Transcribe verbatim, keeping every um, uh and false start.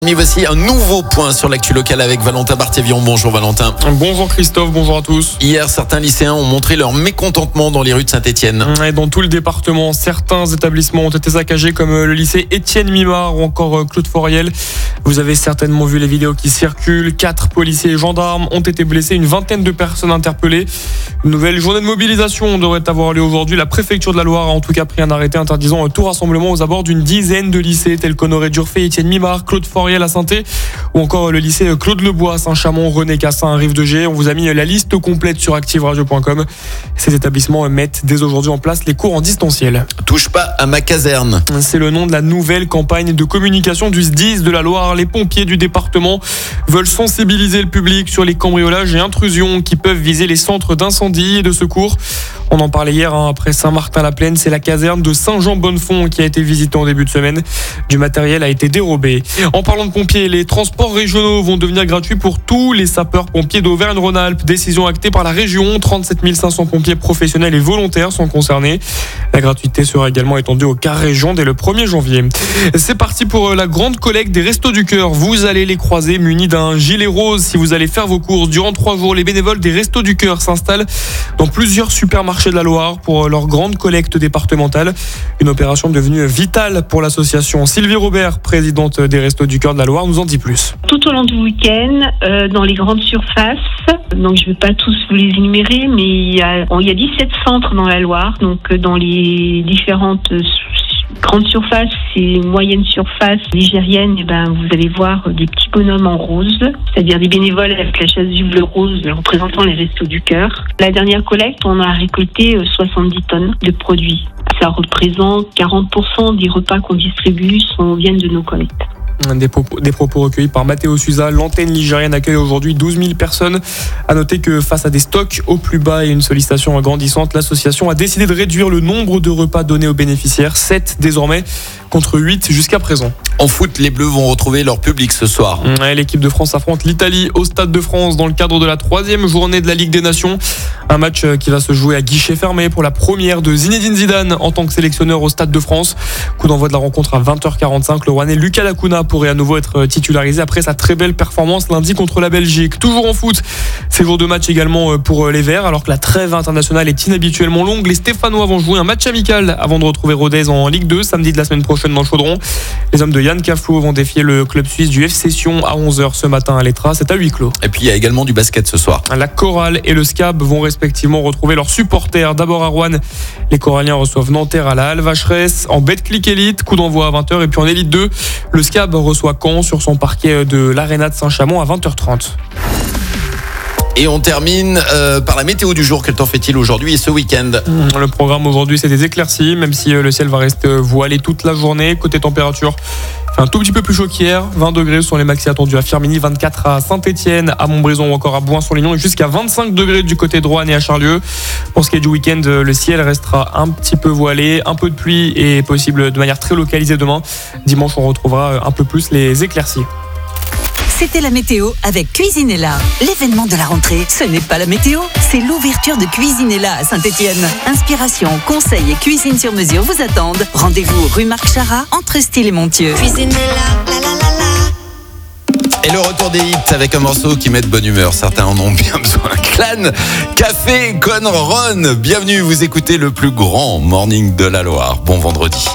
Mais voici un nouveau point sur l'actu locale avec Valentin Barthévion. Bonjour Valentin. Bonjour Christophe, bonjour à tous. Hier, certains lycéens ont montré leur mécontentement dans les rues de Saint-Étienne. Et dans tout le département, certains établissements ont été saccagés comme le lycée Étienne Mimard ou encore Claude Foriel. Vous avez certainement vu les vidéos qui circulent. Quatre policiers et gendarmes ont été blessés, une vingtaine de personnes interpellées. Une nouvelle journée de mobilisation devrait avoir lieu aujourd'hui. La préfecture de la Loire a en tout cas pris un arrêté interdisant tout rassemblement aux abords d'une dizaine de lycées tels qu'Honoré Durfé, Étienne Mimard, Claude Foriel à Saint-Étienne ou encore le lycée Claude Lebois à Saint-Chamond, René Cassin, Rive de Gier. On vous a mis la liste complète sur active radio point com. Ces établissements mettent dès aujourd'hui en place les cours en distanciel. Touche pas à ma caserne. C'est le nom de la nouvelle campagne de communication du S D I S de la Loire. Les pompiers du département veulent sensibiliser le public sur les cambriolages et intrusions qui peuvent viser les centres d'incendie et de secours. On en parlait hier hein, après Saint-Martin-la-Plaine. C'est la caserne de Saint-Jean-Bonnefond qui a été visitée en début de semaine. Du matériel a été dérobé. En parlant de pompiers, les transports régionaux vont devenir gratuits pour tous les sapeurs-pompiers d'Auvergne-Rhône-Alpes. Décision actée par la région. trente-sept mille cinq cents pompiers professionnels et volontaires sont concernés. La gratuité sera également étendue aux quarts régions dès le premier janvier. C'est parti pour la grande collecte des Restos du Cœur. Vous allez les croiser munis d'un gilet rose si vous allez faire vos courses. Durant trois jours, les bénévoles des Restos du Cœur s'installent dans plusieurs supermarchés de la Loire pour leur grande collecte départementale. Une opération devenue vitale pour l'association. Sylvie Robert, présidente des Restos du Cœur de la Loire, nous en dit plus. Tout au long du week-end, euh, dans les grandes surfaces, donc je ne vais pas tous vous les énumérer, mais il y a, il y a dix-sept centres dans la Loire, donc dans les différentes grandes surfaces et moyennes surfaces ligériennes, et ben, vous allez voir des petits bonhommes en rose, c'est-à-dire des bénévoles avec la chasuble rose représentant les Restos du Cœur. La dernière collecte, on a récolté soixante-dix tonnes de produits. Ça représente quarante pour cent des repas qu'on distribue sont, viennent de nos collectes. Des propos, des propos recueillis par Matteo Souza. L'antenne ligérienne accueille aujourd'hui douze mille personnes. À noter que face à des stocks au plus bas et une sollicitation grandissante, l'association a décidé de réduire le nombre de repas donnés aux bénéficiaires. sept désormais, contre huit jusqu'à présent. En foot, les Bleus vont retrouver leur public ce soir. Ouais, l'équipe de France affronte l'Italie au Stade de France dans le cadre de la troisième journée de la Ligue des Nations. Un match qui va se jouer à guichet fermé pour la première de Zinedine Zidane en tant que sélectionneur au Stade de France. Coup d'envoi de la rencontre à vingt heures quarante-cinq. Le Rouennais Lucas Lacuna pourrait à nouveau être titularisé après sa très belle performance lundi contre la Belgique. Toujours en foot, c'est jour de match également pour les Verts. Alors que la trêve internationale est inhabituellement longue, les Stéphanois vont jouer un match amical avant de retrouver Rodez en Ligue deux samedi de la semaine prochaine dans le Chaudron. Les hommes de Yann Caflot vont défier le club suisse du F C Sion à onze heures ce matin à l'Etra. C'est à huis clos. Et puis il y a également du basket ce soir. La Chorale et le Scab vont respectivement retrouver leurs supporters. D'abord à Rouen, les Coralliens reçoivent Nanterre à la Halle Vacheresse en Betclic Elite. Coup d'envoi à vingt heures. Et puis en Élite deux, le Scab reçoit Caen sur son parquet de l'Arena de Saint-Chamond à vingt heures trente. Et on termine euh, par la météo du jour. Quel temps fait-il aujourd'hui et ce week-end ? Le programme aujourd'hui, c'est des éclaircies, même si le ciel va rester voilé toute la journée. Côté température, un tout petit peu plus chaud qu'hier. vingt degrés sont les maxi attendus à Firminy, vingt-quatre à Saint-Étienne, à Montbrison ou encore à Bouin-sur-Lignon et jusqu'à vingt-cinq degrés du côté de Roanne et à Charlieu. Pour ce qui est du week-end, le ciel restera un petit peu voilé. Un peu de pluie est possible de manière très localisée demain. Dimanche, on retrouvera un peu plus les éclaircies. C'était la météo avec Cuisinella. L'événement de la rentrée, ce n'est pas la météo, c'est l'ouverture de Cuisinella à Saint-Étienne. Inspiration, conseils et cuisine sur mesure vous attendent. Rendez-vous rue Marc Charat, entre Style et Montieu. Cuisinella, la la la la. Et le retour des hits avec un morceau qui met de bonne humeur. Certains en ont bien besoin. Clan, Café, Con Ron. Bienvenue, vous écoutez le plus grand morning de la Loire. Bon vendredi.